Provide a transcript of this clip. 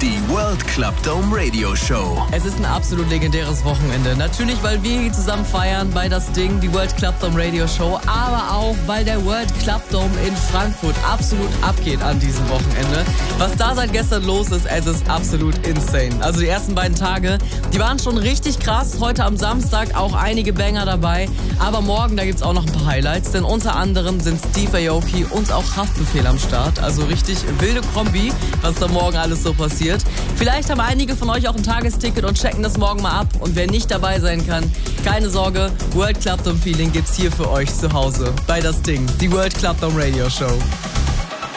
Die World Club Dome Radio Show. Es ist ein absolut legendäres Wochenende. Natürlich, weil wir hier zusammen feiern bei das Ding, die World Club Dome Radio Show, aber auch, weil der World Club Dome in Frankfurt absolut abgeht an diesem Wochenende. Was da seit gestern los ist, es ist absolut insane. Also die ersten beiden Tage, die waren schon richtig krass. Heute am Samstag auch einige Banger dabei. Aber morgen, da gibt's auch noch ein paar Highlights, denn unter anderem sind Steve Aoki und auch Haftbefehl am Start. Also richtig wilde Kombi, was da morgen alles so passiert. Vielleicht haben einige von euch auch ein Tagesticket und checken das morgen mal ab. Und wer nicht dabei sein kann, keine Sorge, World Club Dome Feeling gibt's hier für euch zu Hause bei das Ding, die World Club Dome Radio Show.